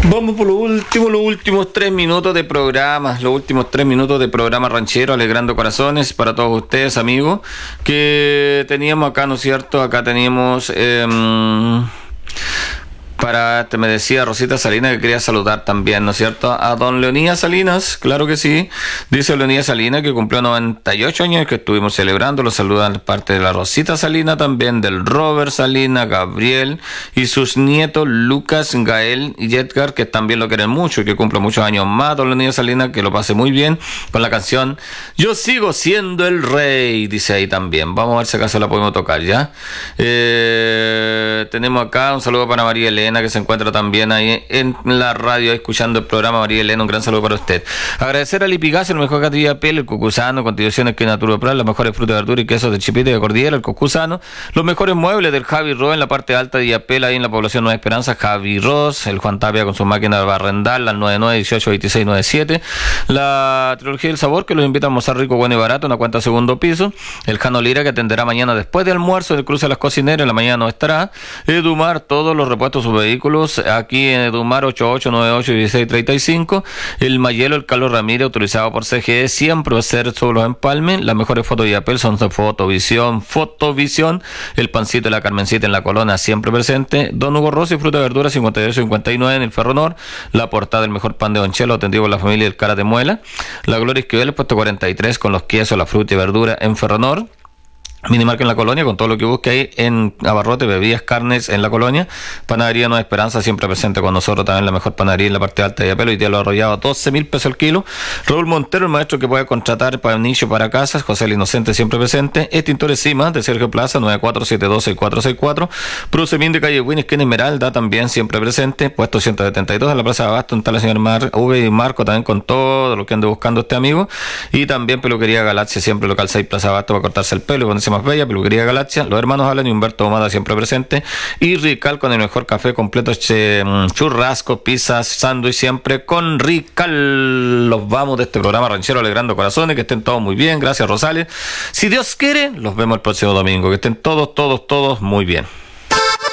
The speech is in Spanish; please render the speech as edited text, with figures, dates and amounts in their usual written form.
Vamos por los últimos 3 minutos de programa, los últimos 3 minutos de programa ranchero, alegrando corazones para todos ustedes, amigos, que teníamos acá, ¿no es cierto? Acá teníamos... me decía Rosita Salinas que quería saludar también, ¿no es cierto? A don Leonidas Salinas, claro que sí. Dice Leonidas Salinas que cumplió 98 años que estuvimos celebrando. Lo saludan parte de la Rosita Salinas, también del Robert Salinas, Gabriel y sus nietos Lucas, Gael y Edgar, que también lo quieren mucho y que cumple muchos años más. Don Leonidas Salinas, que lo pase muy bien con la canción Yo sigo siendo el rey, dice ahí también. Vamos a ver si acaso la podemos tocar ya. Tenemos acá un saludo para María Elena, que se encuentra también ahí en la radio escuchando el programa. María Elena, un gran saludo para usted. Agradecer a Lipigas, el mejor catilla de piel, el Cocusano, constituciones que natural, las mejores frutas, verduras y quesos de Chipita y de Cordillera, el Cocusano, los mejores muebles del Javi Ro en la parte alta de Yapel, ahí en la población Nueva Esperanza, Javi Ross, el Juan Tapia con su máquina de barrendal, al 99182697, la trilogía del sabor, que los invita a almorzar rico, bueno y barato, una cuenta segundo piso, el Jano Lira, que atenderá mañana después de almuerzo, el cruce de las cocineras, en la mañana no estará, Edumar, todos los repuestos sus vehículos, aquí en Edumar 88981635, el Mayelo, el Carlos Ramírez, autorizado por CGE, siempre va a ser solo empalme, las mejores fotos de Yapel son de Fotovisión, el Pancito y la Carmencita en la Colona, siempre presente, Don Hugo Rossi, fruta y verdura 5859 en el Ferronor, la portada del mejor pan de Don Chelo, atendido por la familia del Cara de Muela, la Gloria Esquivel, puesto 43 con los quesos, la fruta y verdura en Ferronor, Minimarca en la Colonia, con todo lo que busque ahí en abarrote, bebidas, carnes en la Colonia, Panadería Nueva Esperanza, siempre presente con nosotros, también la mejor panadería en la parte alta de Yapelo, y día lo arrollado a 12.000 pesos el kilo. Raúl Montero, el maestro que puede contratar para nicho para casas, José el Inocente, siempre presente, Extintores Cima, de Sergio Plaza, 94712-464, Prusemín de Calle Win, esquina Esmeralda, también siempre presente, puesto 172 en la Plaza de Abasto, está la señora V y Marco, también con todo lo que ande buscando este amigo, y también Peluquería Galaxia, siempre local 6 Plaza Abasto, para cortarse el pelo y ponerse más bella, Peluquería Galaxia, los hermanos Alan y Humberto Omada siempre presente, y Rical con el mejor café completo, churrasco, pizzas, sándwich, siempre con Rical. Los vamos de este programa ranchero alegrando corazones, que estén todos muy bien, gracias Rosales, si Dios quiere, los vemos el próximo domingo, que estén todos muy bien.